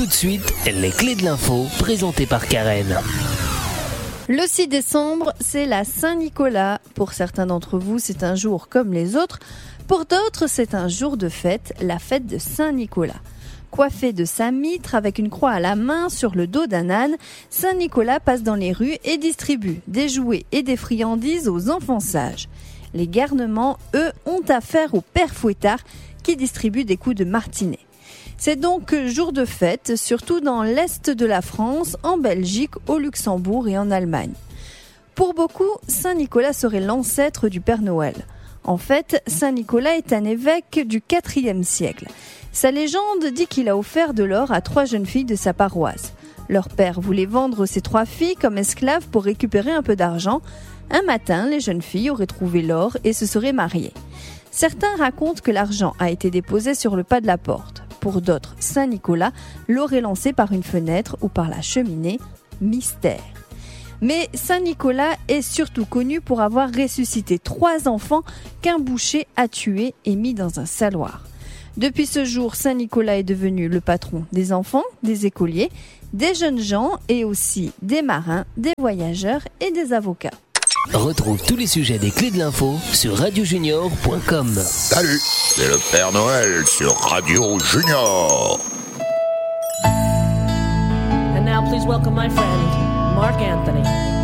Tout de suite, les clés de l'info présentées par Karen. Le 6 décembre, c'est la Saint-Nicolas. Pour certains d'entre vous, c'est un jour comme les autres. Pour d'autres, c'est un jour de fête, la fête de Saint-Nicolas. Coiffé de sa mitre avec une croix à la main sur le dos d'un âne, Saint-Nicolas passe dans les rues et distribue des jouets et des friandises aux enfants sages. Les garnements, eux, ont affaire au père Fouettard qui distribue des coups de martinet. C'est donc jour de fête, surtout dans l'Est de la France, en Belgique, au Luxembourg et en Allemagne. Pour beaucoup, Saint-Nicolas serait l'ancêtre du Père Noël. En fait, Saint-Nicolas est un évêque du IVe siècle. Sa légende dit qu'il a offert de l'or à 3 jeunes filles de sa paroisse. Leur père voulait vendre ces 3 filles comme esclaves pour récupérer un peu d'argent. Un matin, les jeunes filles auraient trouvé l'or et se seraient mariées. Certains racontent que l'argent a été déposé sur le pas de la porte. Pour d'autres, Saint-Nicolas l'aurait lancé par une fenêtre ou par la cheminée. Mystère. Mais Saint-Nicolas est surtout connu pour avoir ressuscité 3 enfants qu'un boucher a tués et mis dans un saloir. Depuis ce jour, Saint-Nicolas est devenu le patron des enfants, des écoliers, des jeunes gens et aussi des marins, des voyageurs et des avocats. Retrouve tous les sujets des clés de l'info sur radiojunior.com. Salut, c'est le Père Noël sur Radio Junior. And now please welcome my friend, Mark Anthony.